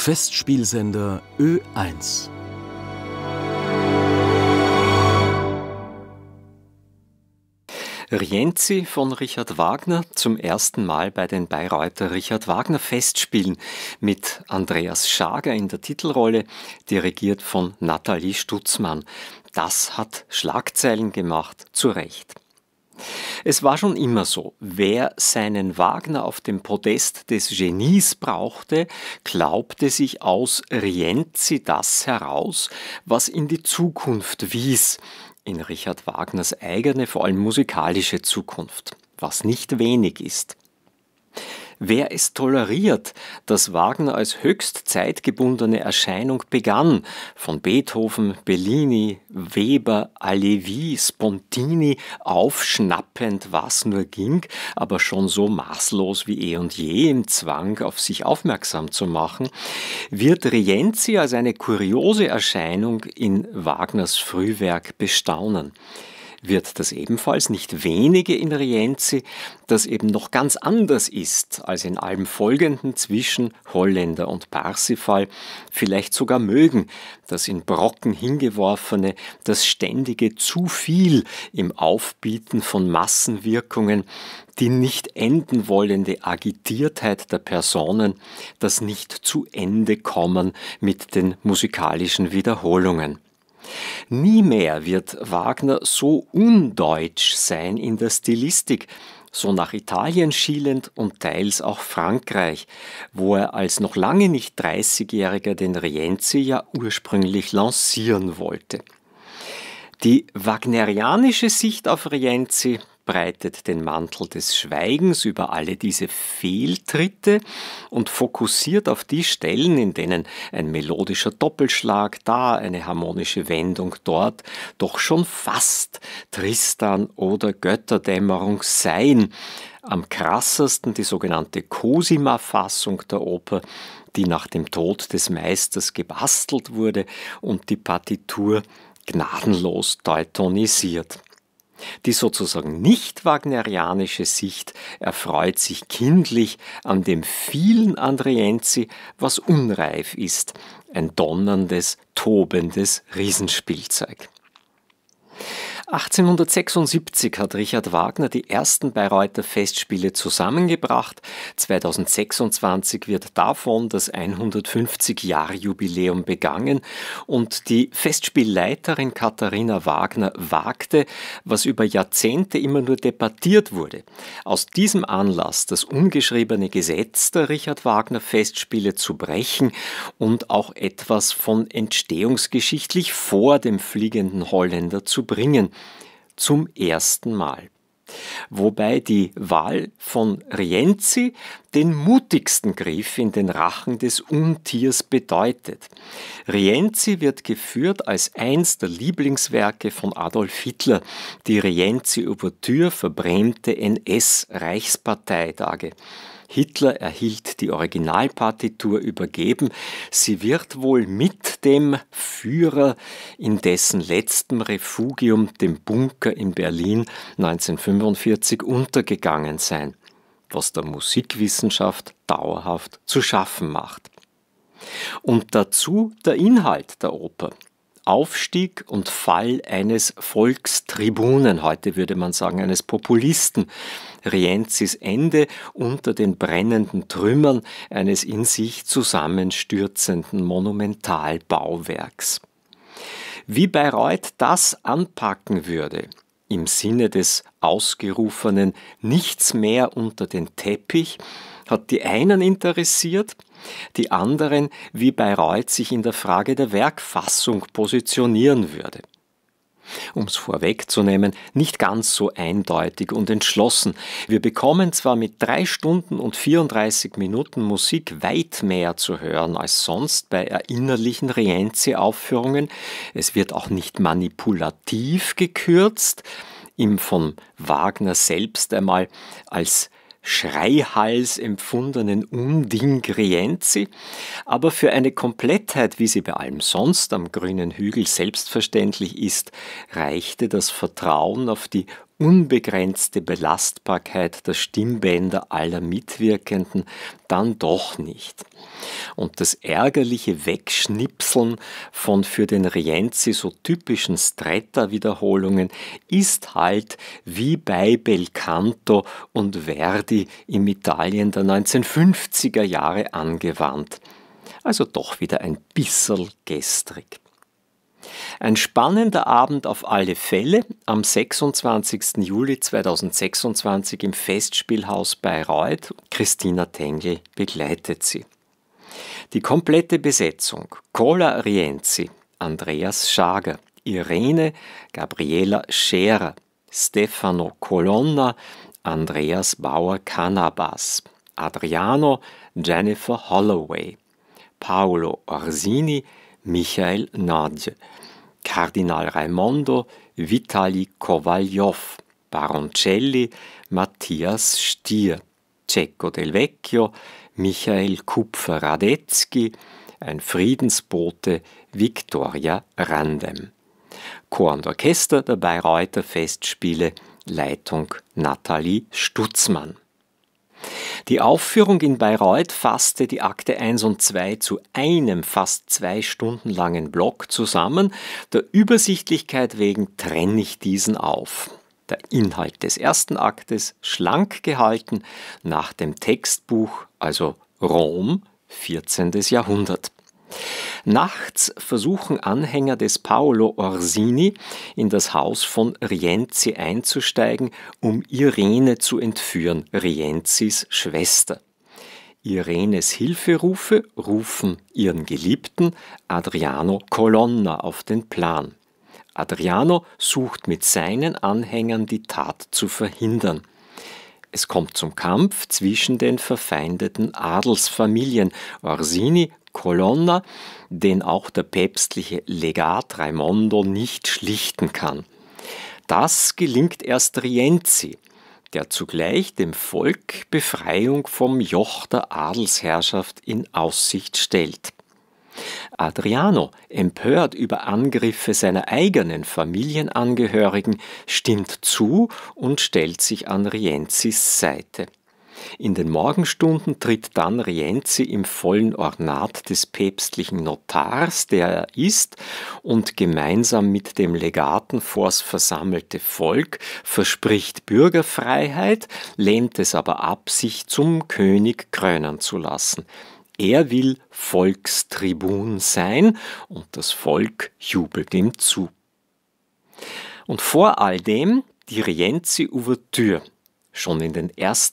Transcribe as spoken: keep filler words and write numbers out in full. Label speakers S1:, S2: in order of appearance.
S1: Festspielsender Ö eins.
S2: Rienzi von Richard Wagner zum ersten Mal bei den Bayreuther Richard Wagner Festspielen mit Andreas Schager in der Titelrolle, dirigiert von Nathalie Stutzmann. Das hat Schlagzeilen gemacht, zu Recht. Es war schon immer so, wer seinen Wagner auf dem Podest des Genies brauchte, glaubte sich aus Rienzi das heraus, was in die Zukunft wies, in Richard Wagners eigene, vor allem musikalische Zukunft, was nicht wenig ist. Wer es toleriert, dass Wagner als höchst zeitgebundene Erscheinung begann, von Beethoven, Bellini, Weber, Halévy, Spontini, aufschnappend, was nur ging, aber schon so maßlos wie eh und je im Zwang, auf sich aufmerksam zu machen, wird Rienzi als eine kuriose Erscheinung in Wagners Frühwerk bestaunen. Wird das ebenfalls nicht wenige in Rienzi, das eben noch ganz anders ist als in allem Folgenden zwischen Holländer und Parsifal, vielleicht sogar mögen, das in Brocken hingeworfene, das ständige zu viel im Aufbieten von Massenwirkungen, die nicht enden wollende Agitiertheit der Personen, das nicht zu Ende kommen mit den musikalischen Wiederholungen. Nie mehr wird Wagner so undeutsch sein in der Stilistik, so nach Italien schielend und teils auch Frankreich, wo er als noch lange nicht dreißigjähriger den Rienzi ja ursprünglich lancieren wollte. Die wagnerianische Sicht auf Rienzi breitet den Mantel des Schweigens über alle diese Fehltritte und fokussiert auf die Stellen, in denen ein melodischer Doppelschlag da, eine harmonische Wendung dort, doch schon fast Tristan oder Götterdämmerung seien. Am krassesten die sogenannte Cosima-Fassung der Oper, die nach dem Tod des Meisters gebastelt wurde und die Partitur gnadenlos teutonisiert. Die sozusagen nicht wagnerianische Sicht erfreut sich kindlich an dem vielen an Rienzi, was unreif ist, ein donnerndes, tobendes Riesenspielzeug. achtzehnhundertsechsundsiebzig hat Richard Wagner die ersten Bayreuther Festspiele zusammengebracht. zweitausendsechsundzwanzig wird davon das hundertfünfzig-Jahr-Jubiläum begangen und die Festspielleiterin Katharina Wagner wagte, was über Jahrzehnte immer nur debattiert wurde. Aus diesem Anlass das ungeschriebene Gesetz der Richard Wagner Festspiele zu brechen und auch etwas von entstehungsgeschichtlich vor dem Fliegenden Holländer zu bringen. Zum ersten Mal. Wobei die Wahl von Rienzi den mutigsten Griff in den Rachen des Untiers bedeutet. Rienzi wird geführt als eins der Lieblingswerke von Adolf Hitler, die Rienzi-Ouvertüre verbrämte N S-Reichsparteitage. Hitler erhielt die Originalpartitur übergeben. Sie wird wohl mit dem Führer in dessen letztem Refugium, dem Bunker in Berlin, neunzehnhundertfünfundvierzig untergegangen sein, was der Musikwissenschaft dauerhaft zu schaffen macht. Und dazu der Inhalt der Oper. Aufstieg und Fall eines Volkstribunen, heute würde man sagen eines Populisten, Rienzis Ende unter den brennenden Trümmern eines in sich zusammenstürzenden Monumentalbauwerks. Wie Bayreuth das anpacken würde, im Sinne des ausgerufenen Nichts mehr unter den Teppich, hat die einen interessiert, die anderen, wie Bayreuth sich in der Frage der Werkfassung positionieren würde. Um es vorwegzunehmen, nicht ganz so eindeutig und entschlossen. Wir bekommen zwar mit drei Stunden und vierunddreißig Minuten Musik weit mehr zu hören als sonst bei erinnerlichen Rienzi-Aufführungen. Es wird auch nicht manipulativ gekürzt, im von Wagner selbst einmal als Schreihals empfundenen Unding Rienzi, aber für eine Komplettheit, wie sie bei allem sonst am grünen Hügel selbstverständlich ist, reichte das Vertrauen auf die unbegrenzte Belastbarkeit der Stimmbänder aller Mitwirkenden dann doch nicht. Und das ärgerliche Wegschnipseln von für den Rienzi so typischen Stretta-Wiederholungen ist halt wie bei Belcanto und Verdi im Italien der neunzehnhundertfünfziger Jahre angewandt. Also doch wieder ein bisserl gestrig. Ein spannender Abend auf alle Fälle am sechsundzwanzigsten Juli zweitausendsechsundzwanzig im Festspielhaus Bayreuth. Christina Tengel begleitet sie. Die komplette Besetzung: Cola Rienzi, Andreas Schager, Irene Gabriela Scherer, Stefano Colonna, Andreas Bauer-Cannabas, Adriano Jennifer Holloway, Paolo Orsini, Michael Nadje, Kardinal Raimondo, Vitali Kowaljow, Baroncelli, Matthias Stier, Cecco Del Vecchio, Michael Kupfer-Radetzky, ein Friedensbote, Viktoria Randem. Chor und Orchester der Bayreuther Festspiele, Leitung Nathalie Stutzmann. Die Aufführung in Bayreuth fasste die Akte eins und zwei zu einem fast zwei Stunden langen Block zusammen. Der Übersichtlichkeit wegen trenne ich diesen auf. Der Inhalt des ersten Aktes schlank gehalten nach dem Textbuch, also Rom, vierzehntes Jahrhundert. Nachts versuchen Anhänger des Paolo Orsini in das Haus von Rienzi einzusteigen, um Irene zu entführen, Rienzis Schwester. Irenes Hilferufe rufen ihren Geliebten Adriano Colonna auf den Plan. Adriano sucht mit seinen Anhängern die Tat zu verhindern. Es kommt zum Kampf zwischen den verfeindeten Adelsfamilien Orsini, Colonna, den auch der päpstliche Legat Raimondo nicht schlichten kann. Das gelingt erst Rienzi, der zugleich dem Volk Befreiung vom Joch der Adelsherrschaft in Aussicht stellt. Adriano, empört über Angriffe seiner eigenen Familienangehörigen, stimmt zu und stellt sich an Rienzis Seite. In den Morgenstunden tritt dann Rienzi im vollen Ornat des päpstlichen Notars, der er ist, und gemeinsam mit dem Legaten vors versammelte Volk verspricht Bürgerfreiheit, lehnt es aber ab, sich zum König krönen zu lassen. Er will Volkstribun sein und das Volk jubelt ihm zu. Und vor all dem die Rienzi-Ouvertüre. Schon in den ersten